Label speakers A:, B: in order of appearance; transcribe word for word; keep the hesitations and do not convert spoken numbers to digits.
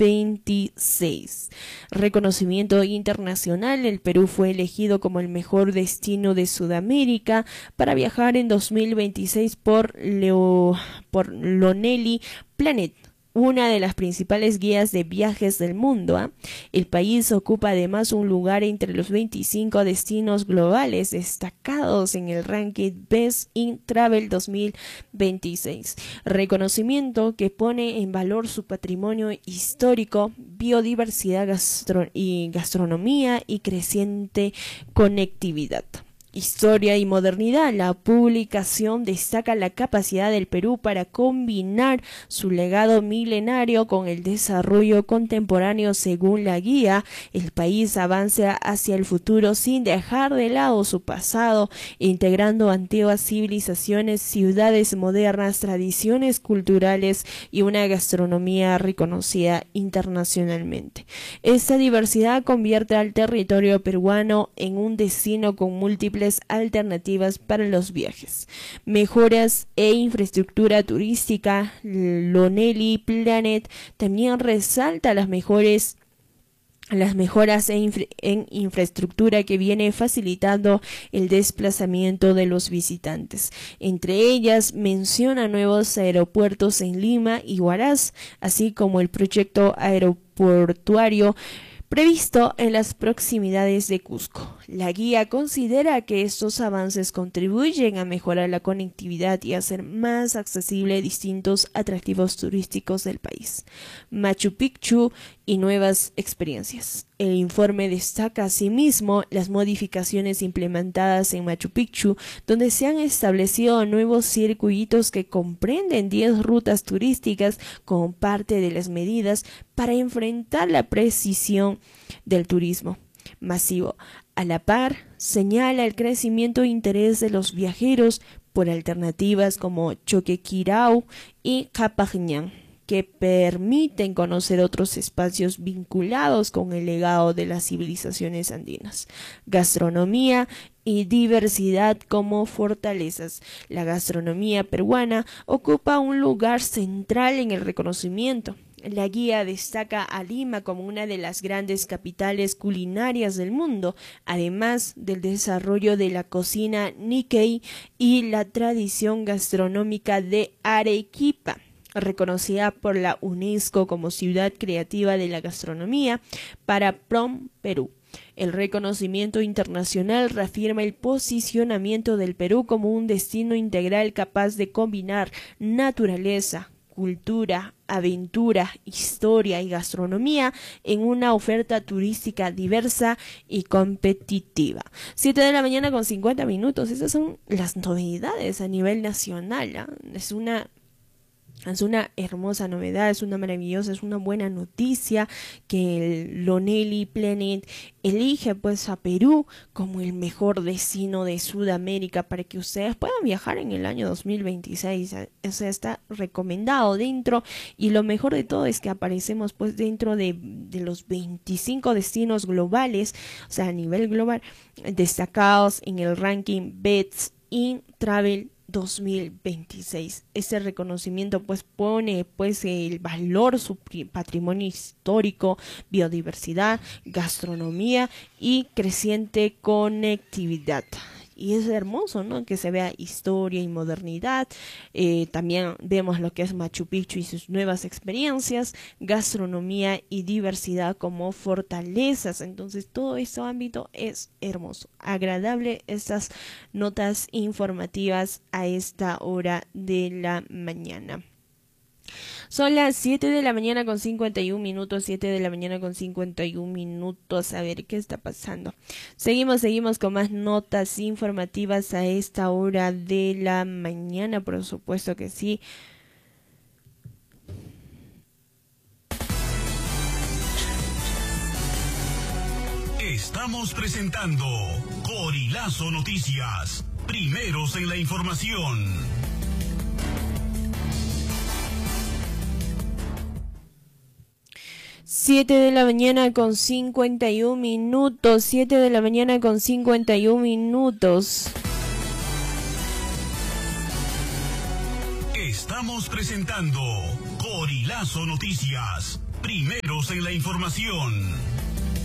A: veintiséis. Reconocimiento internacional. El Perú fue elegido como el mejor destino de Sudamérica para viajar en dos mil veintiséis por, Leo, por Lonely Planet, una de las principales guías de viajes del mundo. ¿eh? El país ocupa además un lugar entre los veinticinco destinos globales destacados en el ranking Best in Travel dos mil veintiséis. Reconocimiento que pone en valor su patrimonio histórico, biodiversidad gastro y gastronomía y creciente conectividad. Historia y modernidad. La publicación destaca la capacidad del Perú para combinar su legado milenario con el desarrollo contemporáneo. Según la guía, el país avanza hacia el futuro sin dejar de lado su pasado, integrando antiguas civilizaciones, ciudades modernas, tradiciones culturales y una gastronomía reconocida internacionalmente. Esta diversidad convierte al territorio peruano en un destino con múltiples alternativas para los viajes. Mejoras e infraestructura turística. Lonely Planet también resalta las mejores las mejoras en, infra en infraestructura que viene facilitando el desplazamiento de los visitantes. Entre ellas menciona nuevos aeropuertos en Lima y Huaraz, así como el proyecto aeroportuario previsto en las proximidades de Cusco. La guía considera que estos avances contribuyen a mejorar la conectividad y a hacer más accesible distintos atractivos turísticos del país. Machu Picchu y nuevas experiencias. El informe destaca asimismo las modificaciones implementadas en Machu Picchu, donde se han establecido nuevos circuitos que comprenden diez rutas turísticas como parte de las medidas para enfrentar la precisión del turismo masivo. A la par, señala el crecimiento e interés de los viajeros por alternativas como Choquequirao y Capajñán, que permiten conocer otros espacios vinculados con el legado de las civilizaciones andinas. Gastronomía y diversidad como fortalezas. La gastronomía peruana ocupa un lugar central en el reconocimiento. La guía destaca a Lima como una de las grandes capitales culinarias del mundo, además del desarrollo de la cocina Nikkei y la tradición gastronómica de Arequipa, reconocida por la UNESCO como Ciudad Creativa de la Gastronomía para Prom Perú. El reconocimiento internacional reafirma el posicionamiento del Perú como un destino integral capaz de combinar naturaleza, cultura, aventura, historia y gastronomía en una oferta turística diversa y competitiva. siete de la mañana con cincuenta minutos. Esas son las novedades a nivel nacional. ¿eh? Es una Es una hermosa novedad, es una maravillosa, es una buena noticia que el Lonely Planet elige pues a Perú como el mejor destino de Sudamérica para que ustedes puedan viajar en el año dos mil veintiséis. O sea, está recomendado dentro, y lo mejor de todo es que aparecemos pues dentro de, de los veinticinco destinos globales, o sea, a nivel global, destacados en el ranking Best in Travel dos mil veintiséis. Este reconocimiento pues pone pues el valor su patrimonio histórico, biodiversidad, gastronomía y creciente conectividad. Y es hermoso, ¿no? Que se vea historia y modernidad. Eh, también vemos lo que es Machu Picchu y sus nuevas experiencias, gastronomía y diversidad como fortalezas. Entonces todo este ámbito es hermoso, agradable, estas notas informativas a esta hora de la mañana. Son las siete de la mañana con cincuenta y un minutos, siete de la mañana con cincuenta y un minutos. A ver qué está pasando. Seguimos, seguimos con más notas informativas a esta hora de la mañana, por supuesto que sí.
B: Estamos presentando Corilazo Noticias, primeros en la información.
A: siete de la mañana con cincuenta y un minutos, siete de la mañana con cincuenta y un minutos.
B: Estamos presentando Corilazo Noticias, primeros Primeros en la información.